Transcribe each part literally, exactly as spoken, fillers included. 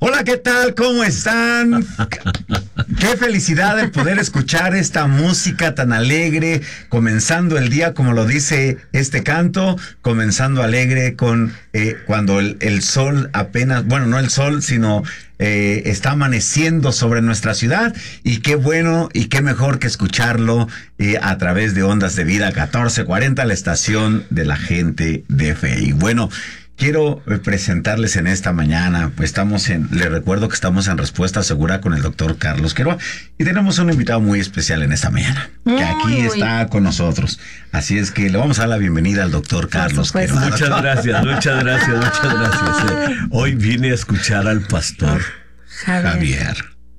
Hola, ¿qué tal? ¿Cómo están? Qué felicidad el poder escuchar esta música tan alegre, comenzando el día, como lo dice este canto, comenzando alegre con eh, cuando el, el sol apenas, bueno, no el sol, sino eh, está amaneciendo sobre nuestra ciudad, y qué bueno y qué mejor que escucharlo eh, a través de Ondas de Vida catorce cuarenta, la estación de la gente de fe. Y bueno, quiero presentarles en esta mañana, pues estamos en, les recuerdo que estamos en Respuesta Segura con el doctor Carlos Quiroga, y tenemos un invitado muy especial en esta mañana, muy, que aquí muy... está con nosotros. Así es que le vamos a dar la bienvenida al doctor Carlos Quiroga. Muchas gracias, muchas gracias, muchas gracias. Eh, hoy vine a escuchar al pastor Javier. Javier.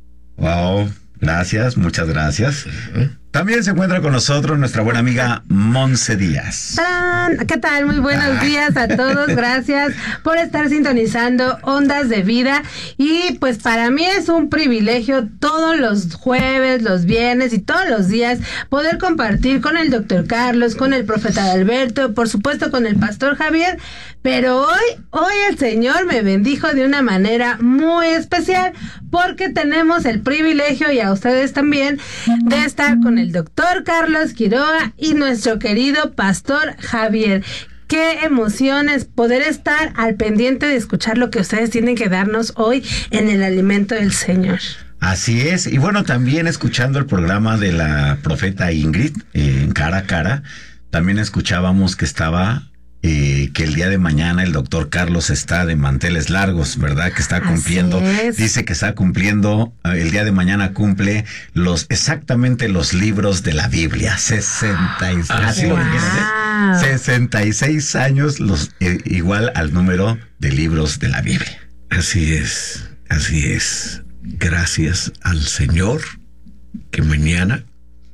Wow, gracias, muchas gracias. Uh-huh. También se encuentra con nosotros nuestra buena amiga Monse Díaz. ¡Tarán! ¿Qué tal? Muy buenos días a todos. Gracias por estar sintonizando Ondas de Vida. Y pues para mí es un privilegio todos los jueves, los viernes y todos los días poder compartir con el doctor Carlos, con el profeta Alberto, por supuesto con el pastor Javier. Pero hoy, hoy el Señor me bendijo de una manera muy especial, porque tenemos el privilegio, y a ustedes también, de estar con el el doctor Carlos Quiroga y nuestro querido pastor Javier. Qué emociones poder estar al pendiente de escuchar lo que ustedes tienen que darnos hoy en el alimento del Señor. Así es, y bueno, también escuchando el programa de la profeta Ingrid eh, en Cara a Cara, también escuchábamos que estaba Eh, que el día de mañana el doctor Carlos está de manteles largos, ¿verdad? Que está cumpliendo, dice que está cumpliendo, eh, el día de mañana cumple los exactamente los libros de la Biblia, sesenta y seis, ah, así wow. lo dijiste, sesenta y seis años, los eh, igual al número de libros de la Biblia. Así es, así es. Gracias al Señor que mañana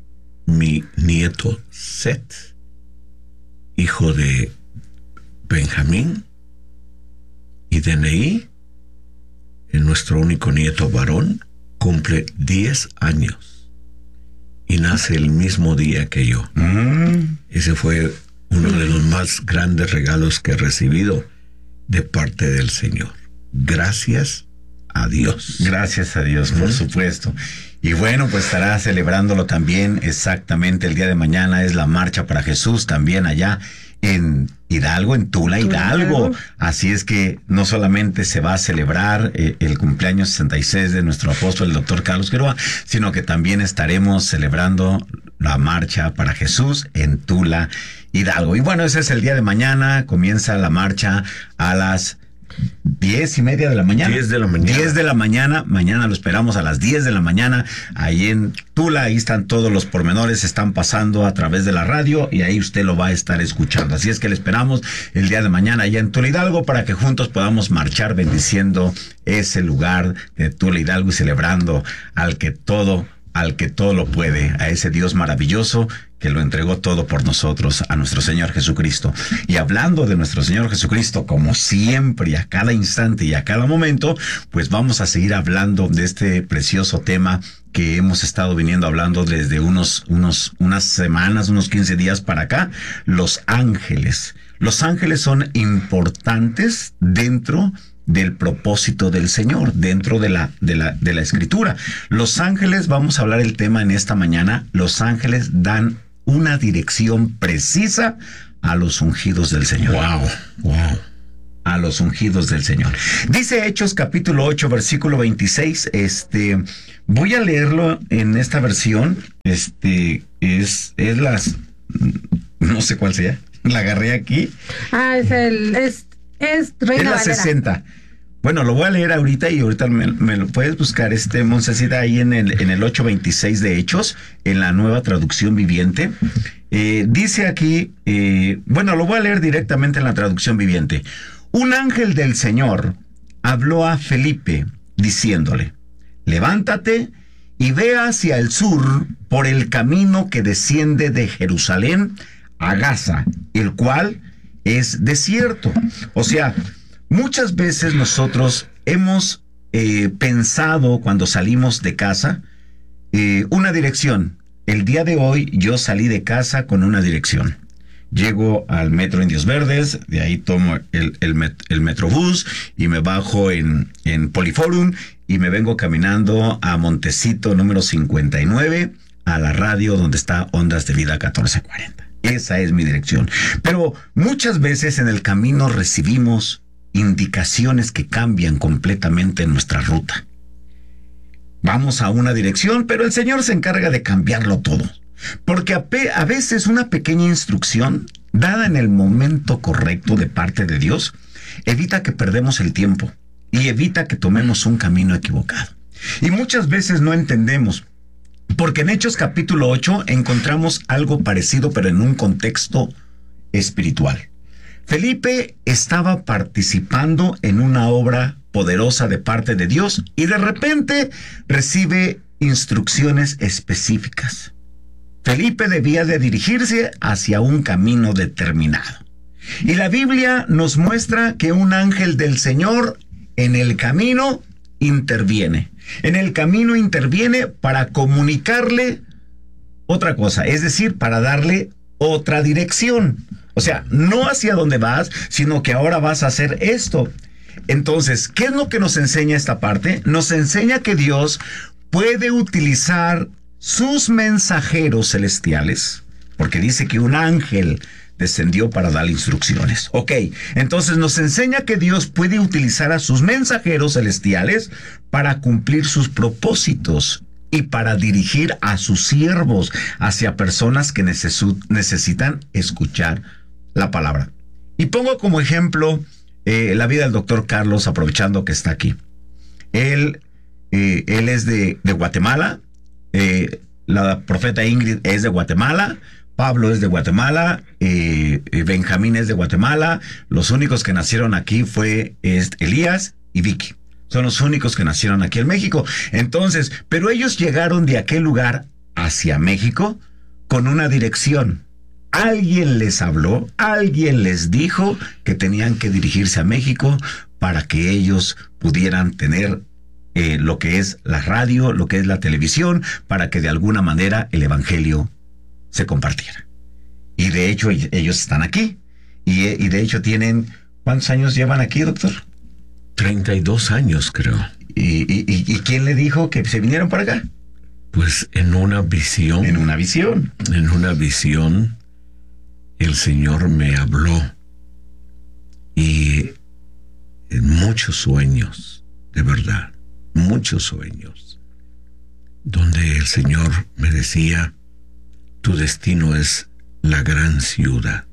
mi nieto Seth, hijo de Benjamín y de Neí, nuestro único nieto varón, cumple diez años y nace el mismo día que yo. Mm. Ese fue uno de los más grandes regalos que he recibido de parte del Señor. Gracias a Dios. Gracias a Dios, por mm. supuesto. Y bueno, pues estará celebrándolo también exactamente el día de mañana. Es la Marcha para Jesús también allá en Hidalgo, en Tula, Hidalgo. Así es que no solamente se va a celebrar eh, el cumpleaños sesenta y seis de nuestro apóstol, el doctor Carlos Quiroga, sino que también estaremos celebrando la Marcha para Jesús en Tula, Hidalgo. Y bueno, ese es el día de mañana. Comienza la marcha a las diez y media de la mañana. Diez de la mañana. Diez de la mañana. Mañana lo esperamos a las diez de la mañana. Ahí en Tula, ahí están todos los pormenores, están pasando a través de la radio y ahí usted lo va a estar escuchando. Así es que le esperamos el día de mañana allá en Tula, Hidalgo, para que juntos podamos marchar bendiciendo ese lugar de Tula, Hidalgo, y celebrando al que todo, al que todo lo puede, a ese Dios maravilloso que lo entregó todo por nosotros, a nuestro Señor Jesucristo. Y hablando de nuestro Señor Jesucristo, como siempre, y a cada instante y a cada momento, pues vamos a seguir hablando de este precioso tema que hemos estado viniendo hablando desde unos, unos, unas semanas, unos quince días para acá, los ángeles. Los ángeles son importantes dentro del propósito del Señor, dentro de la, de la, de la Escritura. Los ángeles, vamos a hablar el tema en esta mañana, los ángeles dan una dirección precisa a los ungidos del Señor. Wow, wow. A los ungidos del Señor. Dice Hechos capítulo ocho, versículo veintiséis, este, voy a leerlo en esta versión, este, es, es las, no sé cuál sea, la agarré aquí. Ah, es el, es, es Reina Es la Valera. sesenta. Bueno, lo voy a leer ahorita y ahorita me, me lo puedes buscar, este, Moncecita, ahí en el, en el ocho veintiséis de Hechos, en la Nueva Traducción Viviente. Eh, dice aquí, eh, bueno, lo voy a leer directamente en la Traducción Viviente. Un ángel del Señor habló a Felipe diciéndole, levántate y ve hacia el sur por el camino que desciende de Jerusalén a Gaza, el cual es desierto. O sea, muchas veces nosotros hemos eh, pensado cuando salimos de casa eh, una dirección. El día de hoy yo salí de casa con una dirección. llego al Metro Indios Verdes, de ahí tomo el, el, met, el Metrobús y me bajo en, en Poliforum y me vengo caminando a Montecito número cincuenta y nueve, a la radio donde está Ondas de Vida catorce cuarenta. Esa es mi dirección. Pero muchas veces en el camino recibimos indicaciones que cambian completamente nuestra ruta. Vamos a una dirección, pero el Señor se encarga de cambiarlo todo. Porque a, pe- a veces una pequeña instrucción, dada en el momento correcto de parte de Dios, evita que perdemos el tiempo y evita que tomemos un camino equivocado. Y muchas veces no entendemos, porque en Hechos capítulo ocho encontramos algo parecido, pero en un contexto espiritual. Felipe estaba participando en una obra poderosa de parte de Dios y de repente recibe instrucciones específicas. Felipe debía de dirigirse hacia un camino determinado. Y la Biblia nos muestra que un ángel del Señor en el camino interviene. En el camino interviene para comunicarle otra cosa, es decir, para darle otra dirección. O sea, no hacia dónde vas, sino que ahora vas a hacer esto. Entonces, ¿qué es lo que nos enseña esta parte? Nos enseña que Dios puede utilizar sus mensajeros celestiales, porque dice que un ángel descendió para dar instrucciones. Ok, entonces nos enseña que Dios puede utilizar a sus mensajeros celestiales para cumplir sus propósitos y para dirigir a sus siervos hacia personas que neces- necesitan escuchar la palabra. Y pongo como ejemplo eh, la vida del doctor Carlos, aprovechando que está aquí. Él, eh, él es de, de Guatemala, eh, la profeta Ingrid es de Guatemala, Pablo es de Guatemala, eh, Benjamín es de Guatemala. Los únicos que nacieron aquí fue es Elías y Vicky. Son los únicos que nacieron aquí en México. Entonces, pero ellos llegaron de aquel lugar hacia México con una dirección. Alguien les habló, alguien les dijo que tenían que dirigirse a México para que ellos pudieran tener eh, lo que es la radio, lo que es la televisión, para que de alguna manera el evangelio se compartiera. Y de hecho ellos están aquí. Y, y de hecho tienen... ¿Cuántos años llevan aquí, doctor? treinta y dos años, creo. ¿Y, y, y quién le dijo que se vinieron para acá? Pues en una visión. En una visión. En una visión, el Señor me habló. Y en muchos sueños, de verdad, muchos sueños, donde el Señor me decía: tu destino es la gran ciudad.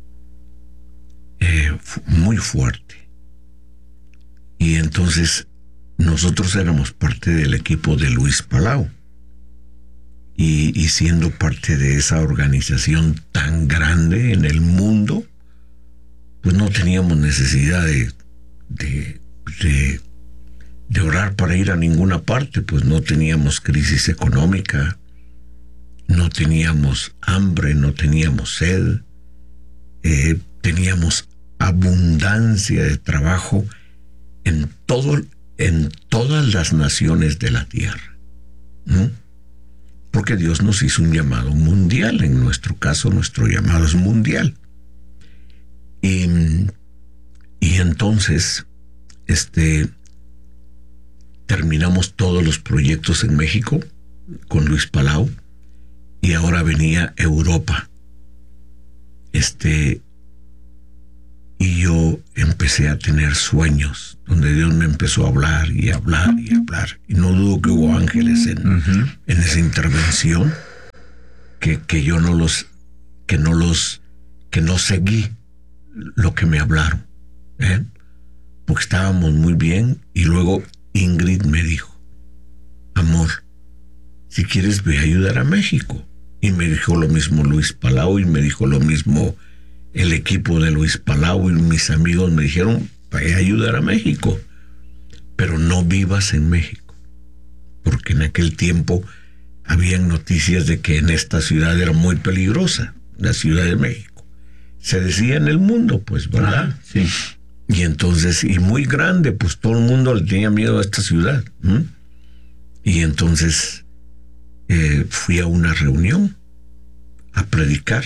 Eh, muy fuerte. Y entonces nosotros éramos parte del equipo de Luis Palau. Y, y siendo parte de esa organización tan grande en el mundo, pues no teníamos necesidad de, de, de, de orar para ir a ninguna parte, pues no teníamos crisis económica, no teníamos hambre, no teníamos sed, eh, teníamos abundancia de trabajo en todo, en todas las naciones de la tierra. ¿Mm? Porque Dios nos hizo un llamado mundial. En nuestro caso, nuestro llamado es mundial. Y, y entonces, este, terminamos todos los proyectos en México con Luis Palau. Y ahora venía Europa. Este, y yo empecé a tener sueños donde Dios me empezó a hablar y hablar y hablar. Y no dudo que hubo ángeles en, uh-huh. en esa intervención, que, que yo no los, que no los, que no seguí lo que me hablaron, ¿eh? Porque estábamos muy bien. Y luego Ingrid me dijo: amor, si quieres ve a ayudar a México. Y me dijo lo mismo Luis Palau, y me dijo lo mismo el equipo de Luis Palau, y mis amigos me dijeron: ve a ayudar a México, pero no vivas en México, porque en aquel tiempo habían noticias de que en esta ciudad era muy peligrosa, la Ciudad de México. Se decía en el mundo, pues, ¿verdad? Ah, sí. Y entonces, y muy grande, pues todo el mundo le tenía miedo a esta ciudad. ¿Mm? Y entonces eh, fui a una reunión a predicar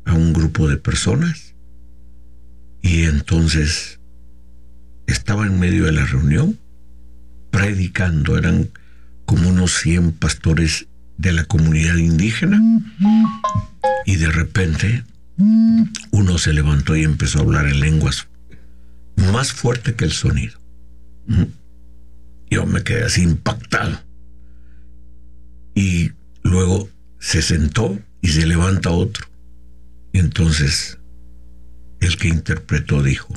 a un grupo de personas y entonces estaba en medio de la reunión predicando. Eran como unos cien pastores de la comunidad indígena y de repente uno se levantó y empezó a hablar en lenguas más fuerte que el sonido. Yo me quedé así impactado y luego se sentó y se levanta otro. Y entonces el que interpretó dijo: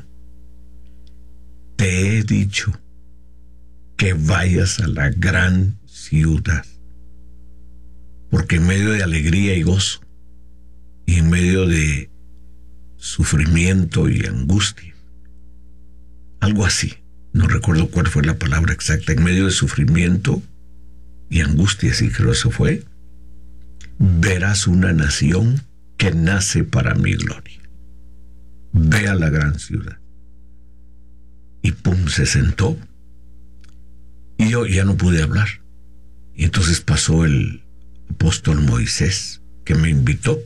te he dicho que vayas a la gran ciudad, porque en medio de alegría y gozo y en medio de sufrimiento y angustia, algo así, no recuerdo cuál fue la palabra exacta, en medio de sufrimiento y angustia, sí creo eso fue, verás una nación que nace para mi gloria. Ve a la gran ciudad. Y pum, se sentó. Y yo ya no pude hablar. Y entonces pasó el apóstol Moisés, que me invitó,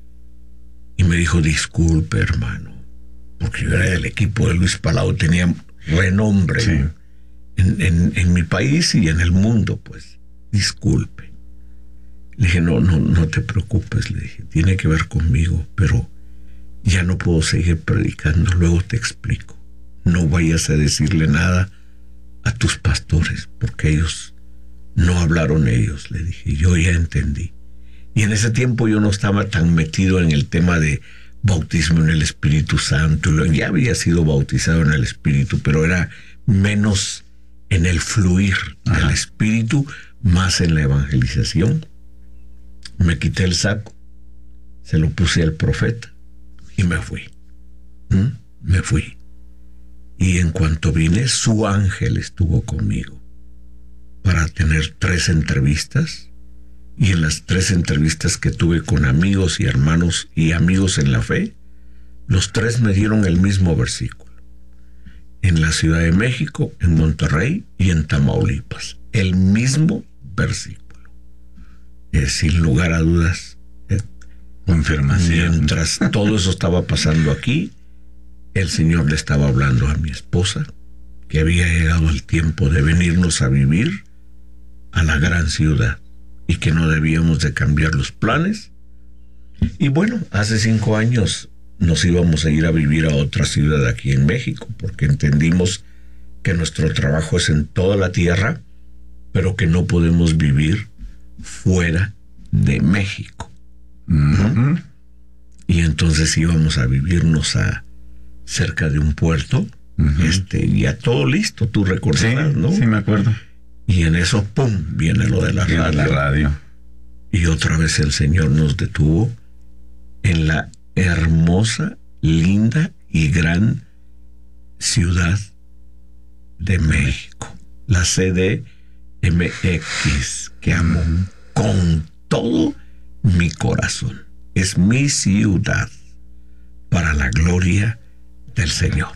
y me dijo: disculpe, hermano, porque yo era del equipo de Luis Palau, tenía renombre sí. en, en, en mi país y en el mundo, pues, disculpe. Le dije: no, no, no te preocupes, le dije, tiene que ver conmigo, pero ya no puedo seguir predicando, luego te explico. No vayas a decirle nada a tus pastores, porque ellos no hablaron ellos, le dije, yo ya entendí. Y en ese tiempo yo no estaba tan metido en el tema de bautismo en el Espíritu Santo, ya había sido bautizado en el Espíritu, pero era menos en el fluir Ajá. del Espíritu, más en la evangelización. Me quité el saco, se lo puse al profeta y me fui. ¿Mm? Me fui. Y en cuanto vine, su ángel estuvo conmigo para tener tres entrevistas. Y en las tres entrevistas que tuve con amigos y hermanos y amigos en la fe, los tres me dieron el mismo versículo. En la Ciudad de México, en Monterrey y en Tamaulipas. El mismo versículo. Eh, sin lugar a dudas. Eh, Confirmación. Mientras todo eso estaba pasando aquí, el Señor le estaba hablando a mi esposa que había llegado el tiempo de venirnos a vivir a la gran ciudad y que no debíamos de cambiar los planes. Y bueno, hace cinco años nos íbamos a ir a vivir a otra ciudad aquí en México, porque entendimos que nuestro trabajo es en toda la tierra, pero que no podemos vivir fuera de México. ¿No? Y entonces íbamos a vivirnos a cerca de un puerto, uh-huh. este, ya todo listo, tú recordarás, sí, ¿no? Sí, me acuerdo. Y en eso, pum, viene lo de la radio. la radio. Y otra vez el Señor nos detuvo en la hermosa, linda y gran ciudad de México, la C D M X, que amo uh-huh. con todo mi corazón. Es mi ciudad para la gloria del Señor.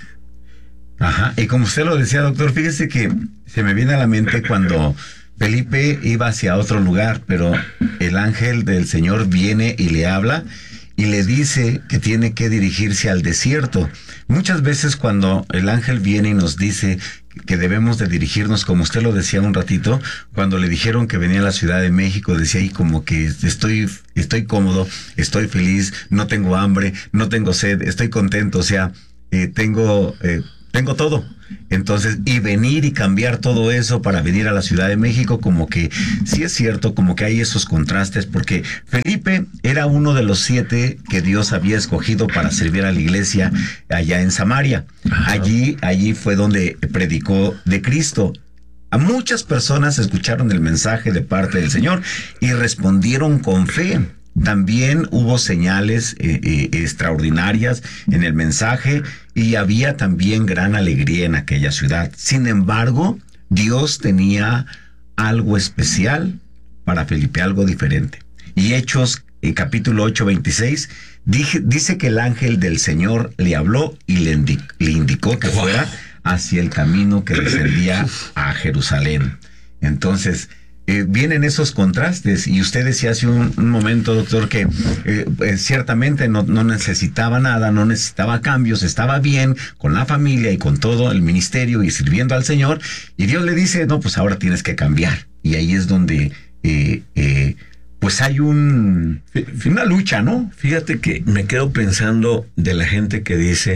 Ajá, y como usted lo decía, doctor, fíjese que se me viene a la mente cuando Felipe iba hacia otro lugar, pero el ángel del Señor viene y le habla y le dice que tiene que dirigirse al desierto. Muchas veces cuando el ángel viene y nos dice que debemos de dirigirnos, como usted lo decía un ratito, cuando le dijeron que venía a la Ciudad de México, decía ahí como que estoy, estoy cómodo, estoy feliz, no tengo hambre, no tengo sed, estoy contento, o sea, eh, tengo... Eh, Tengo todo. Entonces, y venir y cambiar todo eso para venir a la Ciudad de México, como que sí es cierto, como que hay esos contrastes, porque Felipe era uno de los siete que Dios había escogido para servir a la iglesia allá en Samaria. Ajá. Allí, allí fue donde predicó de Cristo. A muchas personas escucharon el mensaje de parte del Señor y respondieron con fe. También hubo señales eh, eh, extraordinarias en el mensaje y había también gran alegría en aquella ciudad. Sin embargo, Dios tenía algo especial para Felipe, algo diferente. Y Hechos, eh, capítulo ocho, veintiséis, dije, dice que el ángel del Señor le habló y le, indi- le indicó que fuera hacia el camino que descendía a Jerusalén. Entonces, eh, vienen esos contrastes. Y usted decía hace un, un momento, doctor, que eh, eh, ciertamente no, no necesitaba nada, no necesitaba cambios, estaba bien con la familia y con todo el ministerio y sirviendo al Señor. Y Dios le dice, no, pues ahora tienes que cambiar. Y ahí es donde eh, eh, pues hay un una lucha, ¿no? Fíjate que me quedo pensando de la gente que dice,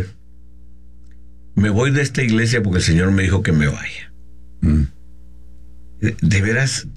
me voy de esta iglesia porque el Señor me dijo que me vaya. Mm. De, de veras,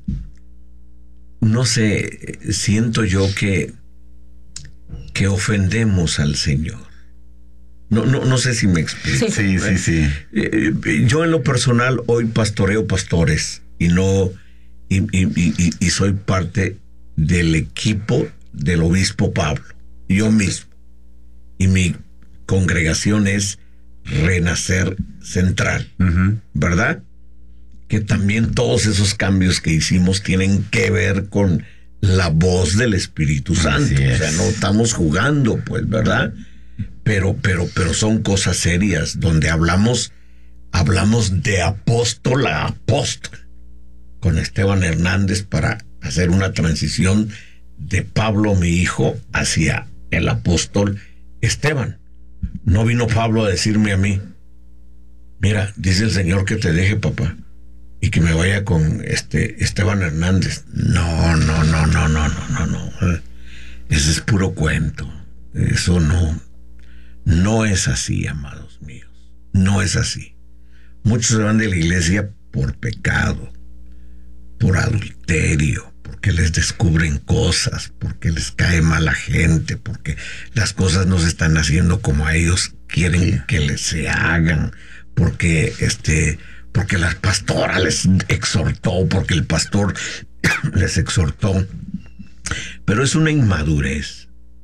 no sé, siento yo que que ofendemos al Señor. No, no, no sé si me explico. Sí, sí, sí, sí. Eh, yo en lo personal hoy pastoreo pastores y no y, y, y, y soy parte del equipo del obispo Pablo, yo mismo, y mi congregación es Renacer Central, uh-huh. ¿verdad? Que también todos esos cambios que hicimos tienen que ver con la voz del Espíritu Santo. O sea, no estamos jugando, pues, ¿verdad? Pero, pero, pero son cosas serias donde hablamos, hablamos de apóstol a apóstol con Esteban Hernández para hacer una transición de Pablo, mi hijo, hacia el apóstol Esteban. No vino Pablo a decirme a mí, mira, dice el Señor que te deje, papá, y que me vaya con este Esteban Hernández. No, no, no, no, no, no, no, no. Ese es puro cuento. Eso no, no es así, amados míos. No es así. Muchos se van de la iglesia por pecado, por adulterio, porque les descubren cosas, porque les cae mala gente, porque las cosas no se están haciendo como a ellos quieren que les se hagan, porque este, porque la pastora les exhortó, porque el pastor les exhortó. Pero es una inmadurez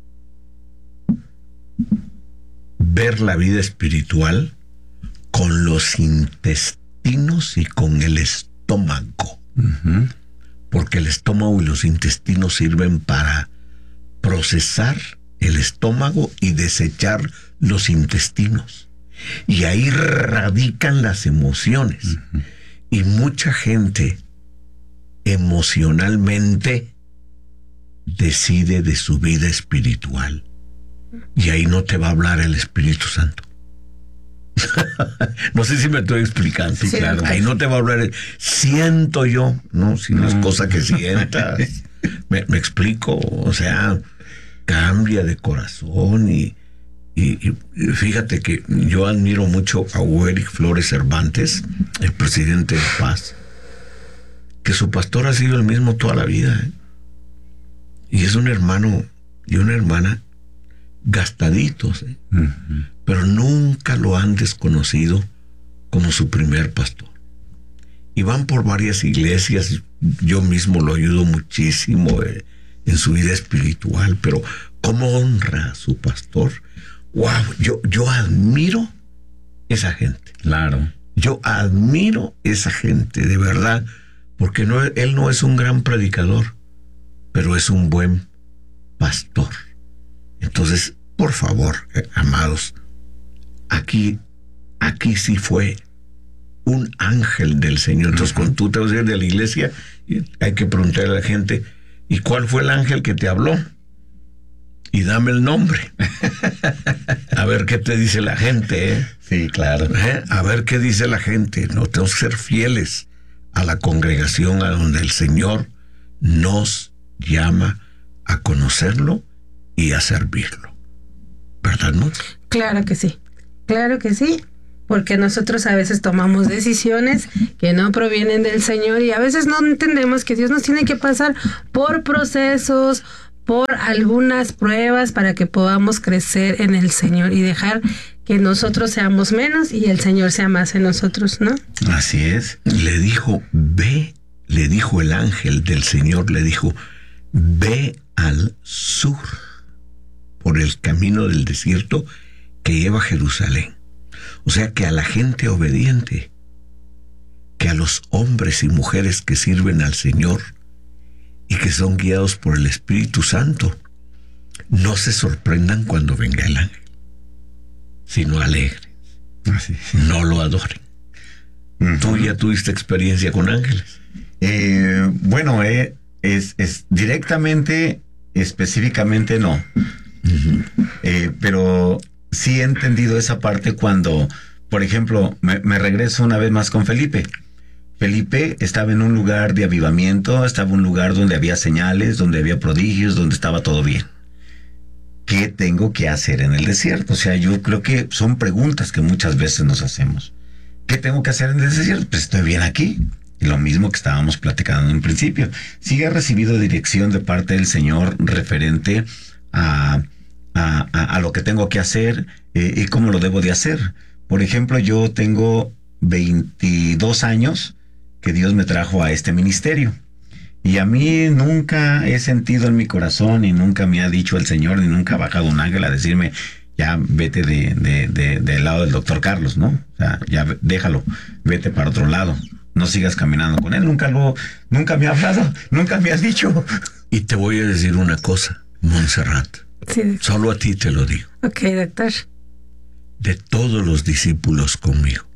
ver la vida espiritual con los intestinos y con el estómago. Uh-huh. Porque el estómago y los intestinos sirven para procesar el estómago y desechar los intestinos. Y ahí radican las emociones. Uh-huh. Y mucha gente emocionalmente decide de su vida espiritual. Y ahí no te va a hablar el Espíritu Santo. No sé si me estoy explicando. Sí, claro. Ahí no te va a hablar el, siento yo, no, si no es cosa que sientas. me, me explico, o sea, cambia de corazón y, y, y fíjate que yo admiro mucho a Huéric Flores Cervantes, el presidente de Paz, que su pastor ha sido el mismo toda la vida, ¿eh? Y es un hermano y una hermana gastaditos, ¿eh? Uh-huh. Pero nunca lo han desconocido como su primer pastor. Y van por varias iglesias, yo mismo lo ayudo muchísimo eh, en su vida espiritual, pero cómo honra a su pastor. Wow, yo, yo admiro esa gente. Claro. Yo admiro esa gente, de verdad, porque no, él no es un gran predicador, pero es un buen pastor. Entonces, por favor, eh, amados, aquí, aquí sí fue un ángel del Señor. Entonces, uh-huh. cuando tú te vas a ir de la iglesia, hay que preguntarle a la gente, ¿y cuál fue el ángel que te habló? Y dame el nombre. A ver qué te dice la gente, ¿eh? Sí, claro. ¿Eh? A ver qué dice la gente. No, tenemos que ser fieles a la congregación a donde el Señor nos llama a conocerlo y a servirlo. ¿Verdad, no? Claro que sí, claro que sí, porque nosotros a veces tomamos decisiones que no provienen del Señor y a veces no entendemos que Dios nos tiene que pasar por procesos, por algunas pruebas para que podamos crecer en el Señor y dejar que nosotros seamos menos y el Señor sea más en nosotros, ¿no? Así es. Le dijo, ve, le dijo el ángel del Señor, le dijo, ve al sur por el camino del desierto que lleva a Jerusalén. O sea que a la gente obediente, que a los hombres y mujeres que sirven al Señor y que son guiados por el Espíritu Santo, no se sorprendan cuando venga el ángel, sino alegren. No lo adoren. Uh-huh. ¿Tú ya tuviste experiencia con ángeles? Eh, bueno, eh, es, es directamente, específicamente no. Uh-huh. Eh, pero sí he entendido esa parte cuando, por ejemplo, me, me regreso una vez más con Felipe. Felipe estaba en un lugar de avivamiento, estaba en un lugar donde había señales, donde había prodigios, donde estaba todo bien. ¿Qué tengo que hacer en el desierto? O sea, yo creo que son preguntas que muchas veces nos hacemos. ¿Qué tengo que hacer en el desierto? Pues estoy bien aquí. Y lo mismo que estábamos platicando en un principio. Sí he recibido dirección de parte del Señor referente a, a, a, a lo que tengo que hacer eh, y cómo lo debo de hacer. Por ejemplo, yo tengo veintidós años que Dios me trajo a este ministerio. Y a mí nunca he sentido en mi corazón y nunca me ha dicho el Señor, ni nunca ha bajado un ángel a decirme, ya vete de, de, de, del lado del doctor Carlos, ¿no? O sea, ya déjalo, vete para otro lado. No sigas caminando con él. Nunca lo, nunca me ha hablado, nunca me has dicho. Y te voy a decir una cosa, Montserrat. Sí. Solo a ti te lo digo. Ok, doctor. De todos los discípulos conmigo,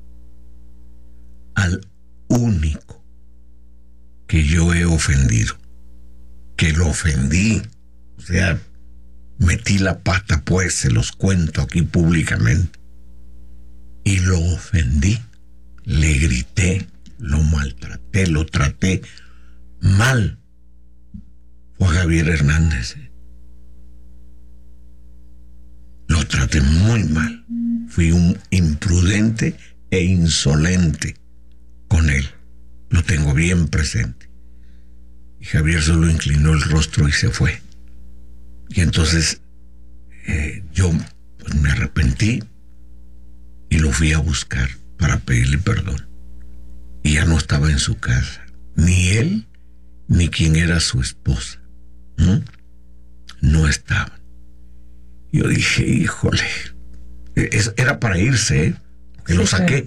al único que yo he ofendido, que lo ofendí, o sea, metí la pata, pues, se los cuento aquí públicamente, y lo ofendí, le grité, lo maltraté, lo traté mal, fue a Javier Hernández. Lo traté muy mal, fui un imprudente e insolente con él, lo tengo bien presente. Y Javier solo inclinó el rostro y se fue. Y entonces eh, yo pues, me arrepentí y lo fui a buscar para pedirle perdón. Y ya no estaba en su casa, ni él ni quien era su esposa. ¿Mm? No estaban. Yo dije, híjole, es, era para irse, ¿eh? Que sí, lo saqué.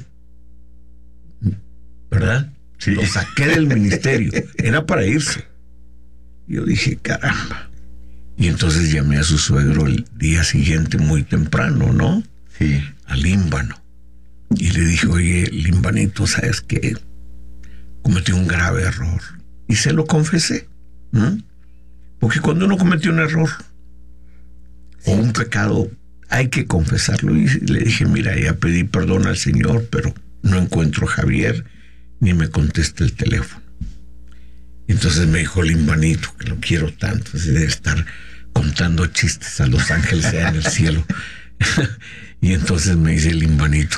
¿Verdad? Sí. Lo saqué del ministerio. Era para irse. Yo dije, caramba. Y entonces llamé a su suegro el día siguiente muy temprano, ¿no? Sí. A Límbano. Y le dije, oye, Limbanito, ¿sabes qué? Cometí un grave error. Y se lo confesé. ¿Mm? Porque cuando uno comete un error o un pecado, hay que confesarlo. Y le dije, mira, ya pedí perdón al Señor, pero no encuentro a Javier, ni me contesta el teléfono. Y entonces me dijo Limbanito, que lo quiero tanto, así debe estar contando chistes a los ángeles allá en el cielo. Y entonces me dice Limbanito,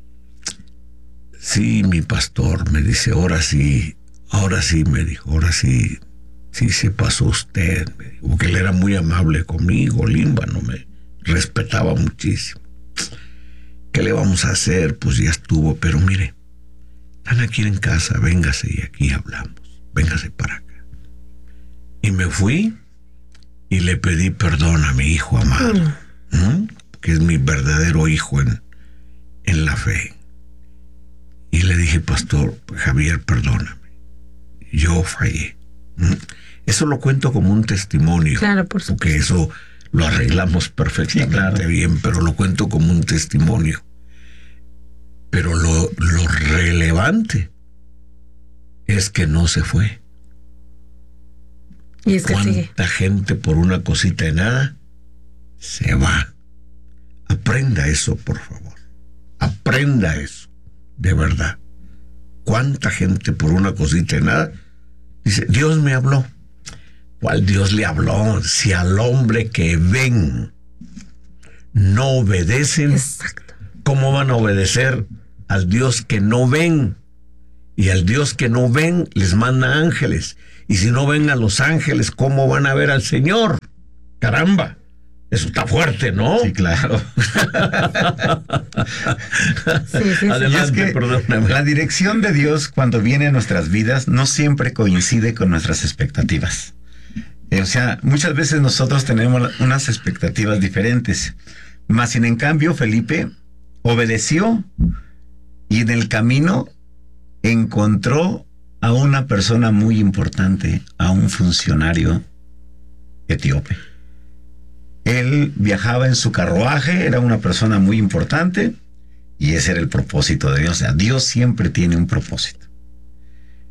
sí, mi pastor, me dice, ahora sí, ahora sí, me dijo, ahora sí, sí se pasó usted, me dijo, porque él era muy amable conmigo, Límbano, me respetaba muchísimo. ¿Qué le vamos a hacer? Pues ya estuvo, pero mire, están aquí en casa, véngase y aquí hablamos, véngase para acá. Y me fui y le pedí perdón a mi hijo amado, ¿no? Que es mi verdadero hijo en, en la fe. Y le dije, pastor, Javier, perdóname, yo fallé. ¿Mm? Eso lo cuento como un testimonio. Claro, por supuesto. Porque eso lo arreglamos perfectamente, sí, claro, bien, pero lo cuento como un testimonio. Pero lo, lo relevante es que no se fue. Y es que ¿Cuánta sigue? gente por una cosita de nada se va? Aprenda eso, por favor. Aprenda eso, de verdad. ¿Cuánta gente por una cosita de nada dice, Dios me habló? ¿Cuál Dios le habló? Si al hombre que ven no obedecen, Exacto. ¿cómo van a obedecer al Dios que no ven? Y al Dios que no ven les manda ángeles. Y si no ven a los ángeles, ¿cómo van a ver al Señor? Caramba, eso está fuerte, ¿no? Sí, claro. Sí, sí, sí. Adelante, Y es que perdóname. la dirección de Dios cuando viene a nuestras vidas no siempre coincide con nuestras expectativas. O sea, muchas veces nosotros tenemos unas expectativas diferentes. Más sin en cambio, Felipe obedeció y en el camino encontró a una persona muy importante, a un funcionario etíope. Él viajaba en su carruaje, era una persona muy importante y ese era el propósito de Dios. O sea, Dios siempre tiene un propósito.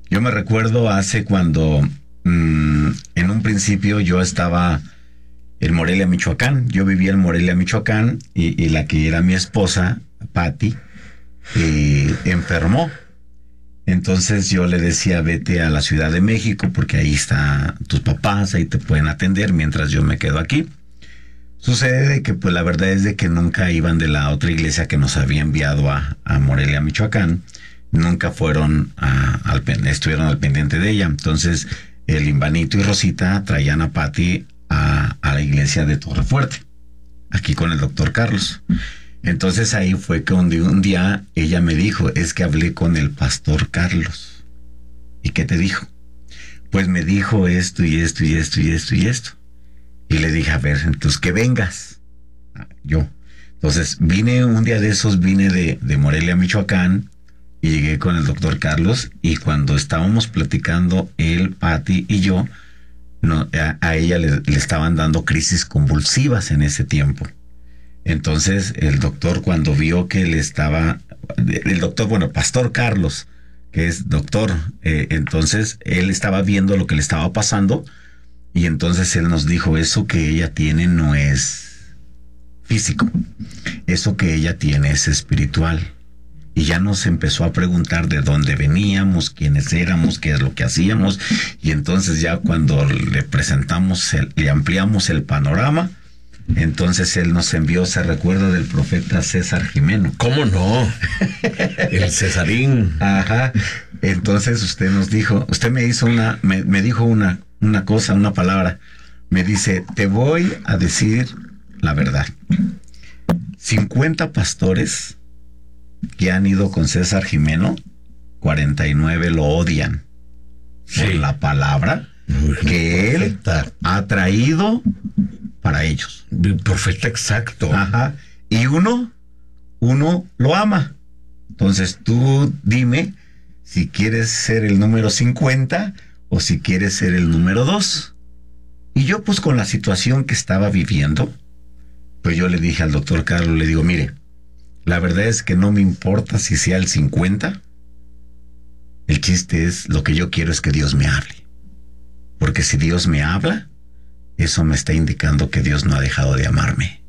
Yo me recuerdo hace cuando mmm, en un principio yo estaba en Morelia, Michoacán. Yo vivía en Morelia, Michoacán, y, y la que era mi esposa, Patti, eh, enfermó. Entonces yo le decía, vete a la Ciudad de México porque ahí están tus papás, ahí te pueden atender mientras yo me quedo aquí. Sucede de que pues la verdad es de que nunca iban de la otra iglesia que nos había enviado a, a Morelia, Michoacán. Nunca fueron a, al, estuvieron al pendiente de ella. Entonces el Imbanito y Rosita traían a Patti a, a la iglesia de Torrefuerte, aquí con el doctor Carlos. Entonces ahí fue que un día, un día ella me dijo, es que hablé con el pastor Carlos. ¿Y qué te dijo? Pues me dijo esto y esto y esto y esto y esto. Y le dije, a ver, entonces que vengas. Yo. Entonces vine un día de esos, vine de, de Morelia, Michoacán, y llegué con el doctor Carlos, y cuando estábamos platicando él, Patti y yo, no, a, a ella le, le estaban dando crisis convulsivas en ese tiempo. Entonces el doctor, cuando vio que le estaba, el doctor, bueno, pastor Carlos, que es doctor, eh, entonces él estaba viendo lo que le estaba pasando, y entonces él nos dijo, eso que ella tiene no es físico, eso que ella tiene es espiritual. Y ya nos empezó a preguntar de dónde veníamos, quiénes éramos, qué es lo que hacíamos. Y entonces ya cuando le presentamos, el, le ampliamos el panorama, entonces él nos envió ese recuerdo del profeta César Jimeno. ¿Cómo no? El Cesarín. Ajá. Entonces usted nos dijo, usted me hizo una, me, me dijo una, una cosa, una palabra. Me dice, te voy a decir la verdad. cincuenta pastores que han ido con César Jimeno, cuarenta y nueve lo odian, sí, por la palabra que él ha traído para ellos. Profeta exacto. Ajá. Y uno, uno lo ama. Entonces tú dime si quieres ser el número cincuenta o si quieres ser el número dos. Y yo pues con la situación que estaba viviendo, pues yo le dije al doctor Carlos, le digo, mire, la verdad es que no me importa si sea el cincuenta. El chiste es, lo que yo quiero es que Dios me hable. Porque si Dios me habla, eso me está indicando que Dios no ha dejado de amarme.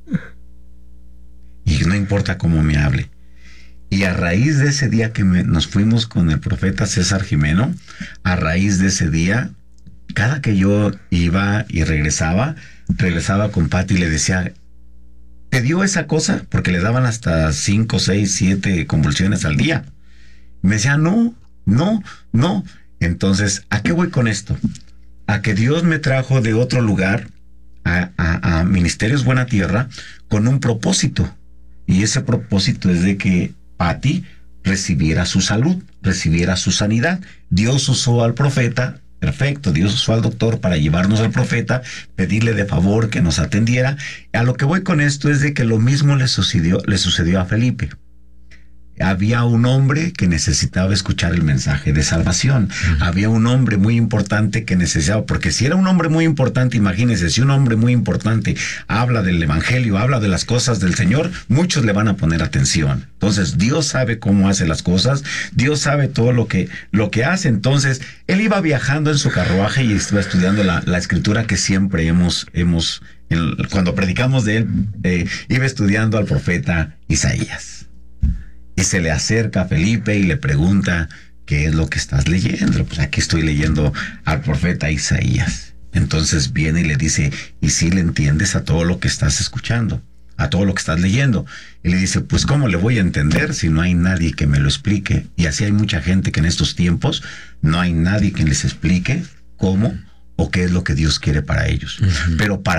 Y no importa cómo me hable. Y a raíz de ese día que me, nos fuimos con el profeta César Jimeno, a raíz de ese día, cada que yo iba y regresaba, regresaba con Patti y le decía, ¿te dio esa cosa? Porque le daban hasta cinco, seis, siete convulsiones al día. Me decía, no, no, no. Entonces, ¿a qué voy con esto? A que Dios me trajo de otro lugar a, a, a Ministerios Buena Tierra con un propósito. Y ese propósito es de que Patti recibiera su salud, recibiera su sanidad. Dios usó al profeta. Perfecto, Dios usó al doctor para llevarnos al profeta, pedirle de favor que nos atendiera. A lo que voy con esto es de que lo mismo le sucedió, le sucedió a Felipe. Había un hombre que necesitaba escuchar el mensaje de salvación. Uh-huh. Había un hombre muy importante que necesitaba, porque si era un hombre muy importante, imagínense, si un hombre muy importante habla del evangelio, habla de las cosas del Señor, muchos le van a poner atención. Entonces, Dios sabe cómo hace las cosas, Dios sabe todo lo que, lo que hace. Entonces, él iba viajando en su carruaje y estaba estudiando la, la escritura que siempre hemos, hemos, el, cuando predicamos de él, eh, iba estudiando al profeta Isaías. Y se le acerca a Felipe y le pregunta, ¿qué es lo que estás leyendo? Pues aquí estoy leyendo al profeta Isaías. Entonces viene y le dice, ¿y si le entiendes a todo lo que estás escuchando? A todo lo que estás leyendo. Y le dice, pues ¿cómo le voy a entender si no hay nadie que me lo explique? Y así hay mucha gente que en estos tiempos no hay nadie que les explique cómo o qué es lo que Dios quiere para ellos. Uh-huh. Pero para